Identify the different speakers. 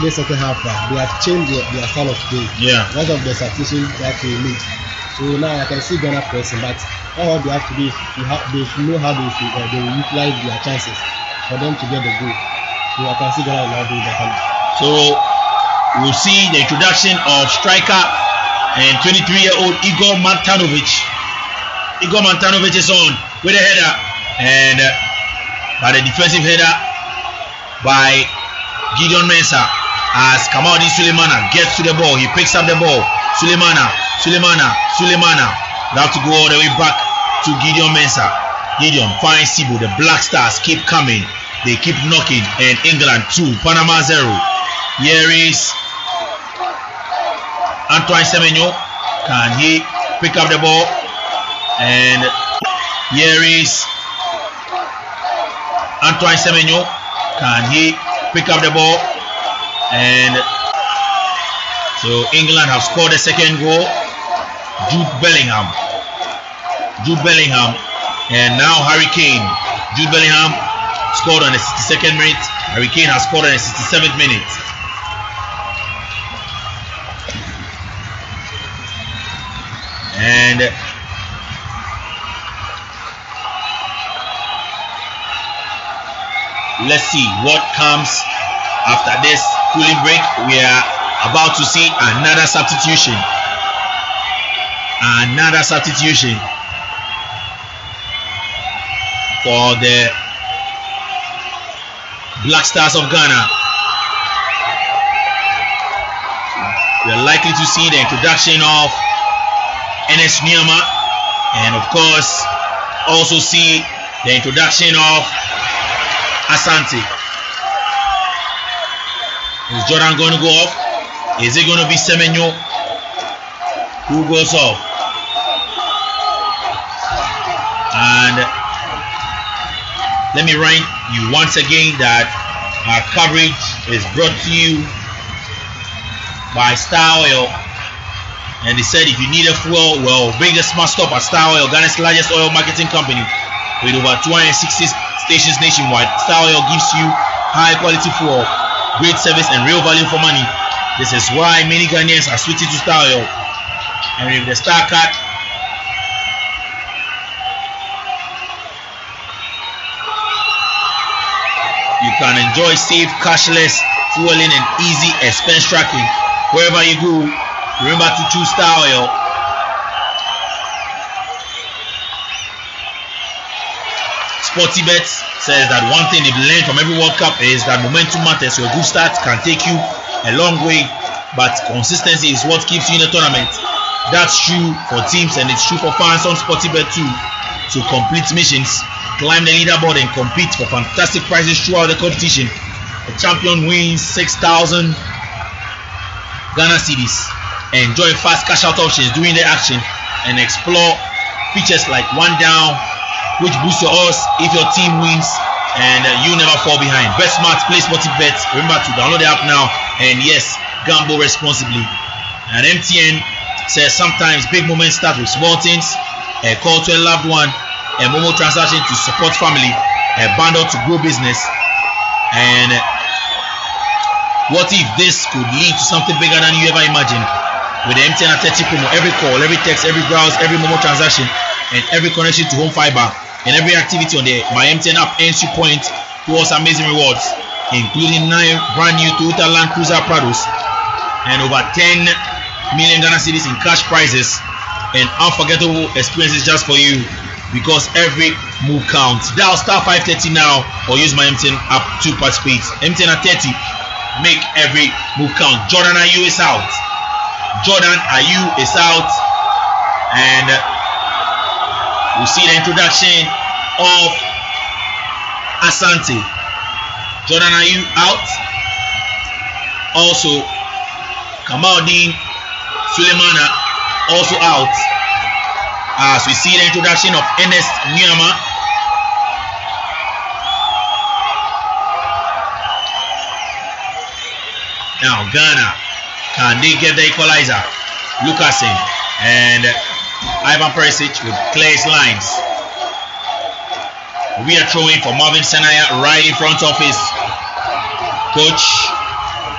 Speaker 1: this second half, they have changed their style of play.
Speaker 2: Yeah.
Speaker 1: Because of the substitution that they made. So now I can see Ghana pressing, but all they have to do is they should know how they will utilize their chances for them to get the goal. So I can see Ghana now doing better.
Speaker 2: So we'll see the introduction of striker and 23-year-old Igor Mantanovic. Igor Mantanovic is on with a header, and by the defensive header by Gideon Mensah as Kamaldeen Sulemana gets to the ball. He picks up the ball. Sulemana. They have to go all the way back to Gideon Mensah. Gideon finds Sibo. The Black Stars keep coming. They keep knocking. And England 2, Panama 0. Here is Antoine Semenyo. Can he pick up the ball? And here is Antoine Semenyo. Can he pick up the ball? And so England have scored the second goal. Jude Bellingham. And now Harry Kane. Jude Bellingham scored on the 62nd minute. Harry Kane has scored on the 67th minute. And let's see what comes after this cooling break. We are about to see another substitution. For the Black Stars of Ghana. We are likely to see the introduction of Enes Nyama, and of course also see the introduction of Asante. Is Jordan going to go off? Is it going to be Semenyo who goes off? And let me remind you once again that our coverage is brought to you by Star Oil. And they said if you need a fuel, well, bring the Smart Stop at Star Oil, Ghana's largest oil marketing company with over 260 stations nationwide. Star Oil gives you high quality fuel, great service, and real value for money. This is why many Ghanaians are switching to Star Oil. And with the Star Card, you can enjoy safe, cashless fueling and easy expense tracking wherever you go. Remember to choose Star Oil. Sportybet says that one thing they've learned from every World Cup is that momentum matters. Your good start can take you a long way, but consistency is what keeps you in the tournament. That's true for teams and it's true for fans on Sportybet too. To complete missions, climb the leaderboard and compete for fantastic prizes throughout the competition. The champion wins 6,000 Ghana cedis. Enjoy fast cash out options during the action and explore features like one down, which boosts your odds if your team wins and you never fall behind. Bet smart, play Sportybet. Remember to download the app now, and yes, gamble responsibly. And MTN says sometimes big moments start with small things: a call to a loved one, a Momo transaction to support family, a bundle to grow business. And what if this could lead to something bigger than you ever imagined? With the MTN at 30 promo, every call, every text, every browse, every Momo transaction, and every connection to home fiber, and every activity on the My MTN app earns you points towards amazing rewards, including 9 brand new Toyota Land Cruiser Prados and over 10 million Ghana cedis in cash prizes and unforgettable experiences just for you, because every move counts. Dial star 530 now or use My MTN app to participate. MTN at 30, make every move count. Jordan Ayew is out. And we see the introduction of Asante. Jordan Ayew out. Also, Kamaldeen Sulemana also out. As we see the introduction of Enes Nyama. Now Ghana, can they get the equalizer? Lukasen and Ivan Perisic with clear his lines. We are throwing for Marvin Senaya right in front of his coach.